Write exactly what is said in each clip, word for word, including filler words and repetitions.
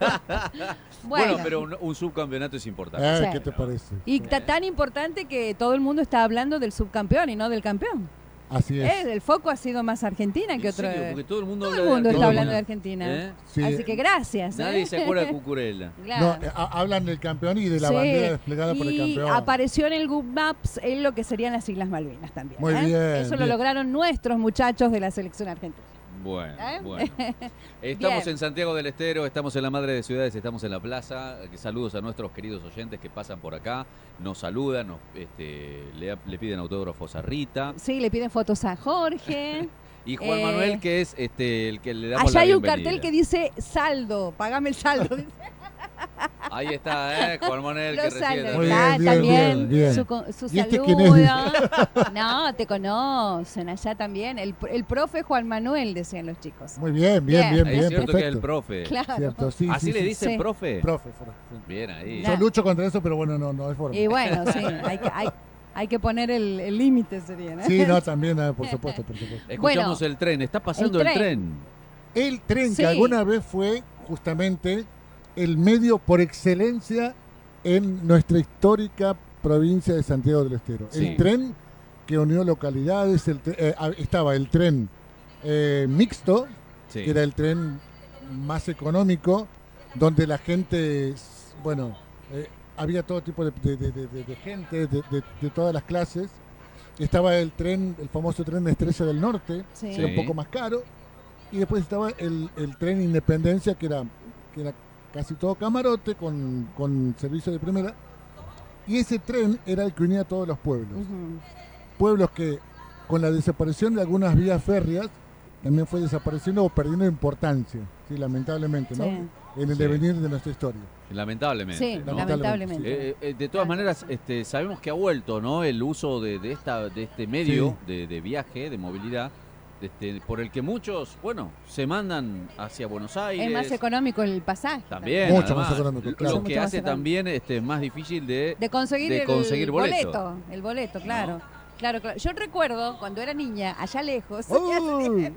Bueno, bueno, pero un, un subcampeonato es importante. Eh, Sí. ¿Qué te parece? Y ta- tan importante que todo el mundo está hablando del subcampeón y no del campeón. Así es. Eh, el foco ha sido más Argentina que ¿En otro. serio? Porque todo el mundo Todo habla el mundo de está Argentina. hablando de Argentina. ¿Eh? Sí. Así que gracias. ¿eh? Nadie se acuerda de Cucurella. Claro. No, eh, ha- hablan del campeón y de la Sí, bandera desplegada por el y campeón. apareció en el Google Maps en lo que serían las Islas Malvinas también. Muy ¿eh? bien, Eso lo bien. lograron nuestros muchachos de la selección argentina. Bueno, ¿Eh? bueno. Estamos Bien. en Santiago del Estero, estamos en la Madre de Ciudades, estamos en la plaza. Saludos a nuestros queridos oyentes que pasan por acá, nos saludan, nos, este, le, le piden autógrafos a Rita. Sí, le piden fotos a Jorge. Y Juan Eh, Manuel, que es este el que le damos Allá la hay un bienvenida. cartel que dice saldo, pagame el saldo. Ahí está, ¿eh? Juan Manuel, que Los recién... saldos. Muy Ah, bien, bien, también bien, bien. su, co- su ¿Y este saludo. quién es? No, te conocen allá también. El, el profe Juan Manuel, decían los chicos. Muy bien, bien, Bien. bien, Es bien, cierto perfecto. que es el profe. Claro. Cierto, sí, ¿Así sí, le sí. dicen Sí. profe? Profe, profe. Bien ahí. Nah. Yo lucho contra eso, pero bueno, no, no hay forma. Y bueno, sí, hay que, hay, hay que poner el el límite, sería, ¿no? Sí, no, también, eh, por supuesto, por supuesto. Escuchamos Bueno, el tren, está pasando el el tren. tren. El tren Sí. que alguna vez fue justamente el medio por excelencia en nuestra histórica provincia de Santiago del Estero. Sí. El tren que unió localidades, el tre- eh, ah, estaba el tren eh, mixto, Sí. que era el tren más económico, donde la gente, s- bueno, eh, había todo tipo de, de- de- de- de- de gente, de, de- de todas las clases. Estaba el tren, el famoso tren Estrella del Norte, Sí. que era un poco más caro. Y después estaba el, el tren Independencia, que era, que era casi todo camarote, con, con servicio de primera. Y ese tren era el que unía a todos los pueblos. Ujú. Pueblos que, con la desaparición de algunas vías férreas, también fue desapareciendo o perdiendo importancia, sí, lamentablemente, ¿no? Sí. En el Sí. devenir de nuestra historia. Lamentablemente. Sí, ¿no? lamentablemente. Eh, eh, de todas maneras, este, sabemos que ha vuelto, ¿no? El uso de, de esta, de este medio de, de viaje, de movilidad, este, por el que muchos, bueno, se mandan hacia Buenos Aires. Es más económico el pasaje. También, Mucho además, más económico, lo claro. que Mucho más hace económico. también este, más difícil de... De conseguir, de el conseguir boleto. boleto. El boleto, claro. Claro, claro. Yo recuerdo cuando era niña, allá lejos, ¡Uy!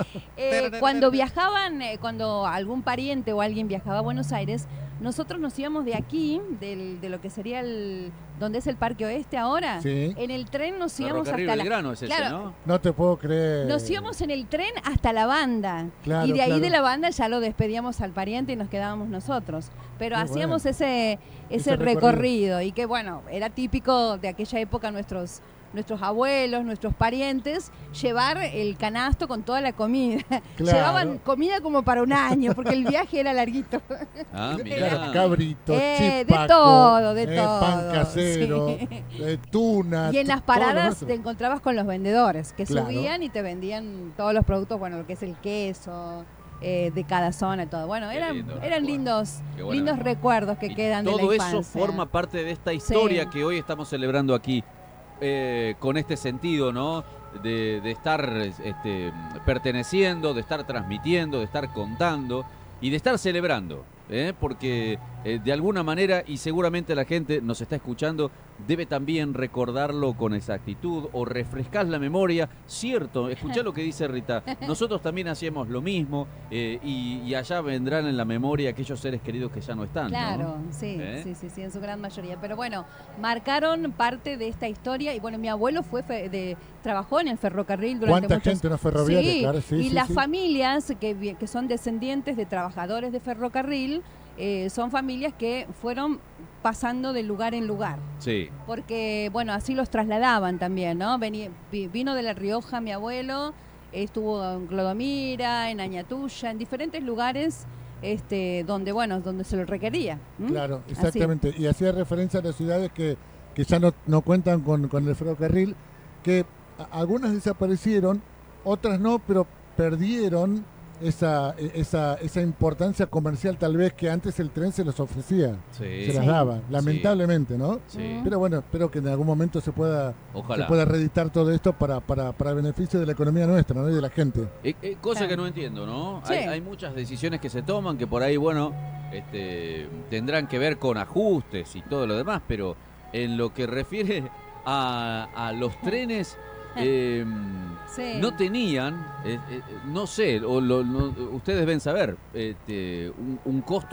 eh, cuando viajaban, eh, cuando algún pariente o alguien viajaba a Buenos Aires, nosotros nos íbamos de aquí, del, de lo que sería el, donde es el Parque Oeste ahora, Sí. en el tren nos íbamos Ferrocarril hasta la... Belgrano es ese, Claro. ¿no? No te puedo creer. Nos íbamos en el tren hasta la banda. Claro, y de ahí claro. de la banda ya lo despedíamos al pariente y nos quedábamos nosotros. Pero Qué hacíamos bueno. ese, ese, Ese recorrido. recorrido. Y que bueno, era típico de aquella época nuestros nuestros abuelos, nuestros parientes, llevar el canasto con toda la comida. Claro. Llevaban comida como para un año, porque el viaje era larguito. Ah, Claro, mirá. cabrito, Eh, de chipaco, todo, de eh, todo, pan casero, sí. eh, tuna. Y en las t- todo lo paradas nuestro. te encontrabas con los vendedores que Claro. subían y te vendían todos los productos, bueno, lo que es el queso, eh, de cada zona y todo. Bueno, Qué eran, lindo eran recuerdo. lindos, Qué buena lindos memoria. recuerdos que Y quedan de la todo infancia. eso forma parte de esta historia Sí. que hoy estamos celebrando aquí, eh, con este sentido, ¿no? De, de estar este, perteneciendo, de estar transmitiendo, de estar contando y de estar celebrando, ¿eh? Porque eh, de alguna manera, y seguramente la gente nos está escuchando, debe también recordarlo con exactitud o refrescar la memoria. Cierto, escuchá lo que dice Rita, nosotros también hacíamos lo mismo, eh, y, y allá vendrán en la memoria aquellos seres queridos que ya no están, ¿no? Claro, sí, ¿Eh? sí, sí, sí, en su gran mayoría. Pero bueno, marcaron parte de esta historia y bueno, mi abuelo fue fe- de trabajó en el ferrocarril durante ¿Cuánta muchos gente no ferroviaria? Sí, Claro, sí, y sí, las sí. familias que, vi- que son descendientes de trabajadores de ferrocarril eh, son familias que fueron pasando de lugar en lugar. Sí. Porque, bueno, así los trasladaban también, ¿no? Vení- vi- vino de La Rioja mi abuelo, estuvo en Clodomira, en Añatuya, en diferentes lugares este, donde, bueno, donde se lo requería. ¿m? Claro, Así. exactamente. Y hacía referencia a las ciudades que, que ya no, no cuentan con, con el ferrocarril, que a- algunas desaparecieron, otras no, pero perdieron esa, esa, esa importancia comercial tal vez que antes el tren se los ofrecía, Sí. se las Sí. daba, lamentablemente, ¿no? Sí. Pero bueno, espero que en algún momento se pueda, Ojalá. se pueda reeditar todo esto para, para, para beneficio de la economía nuestra, ¿no? Y de la gente. Eh, eh, cosa Claro. que no entiendo, ¿no? Sí. Hay, hay muchas decisiones que se toman que por ahí, bueno, este, tendrán que ver con ajustes y todo lo demás, pero en lo que refiere a, a los trenes, eh, Sí. no tenían, eh, eh, no sé, o lo- no- ustedes deben saber, este, un, un costo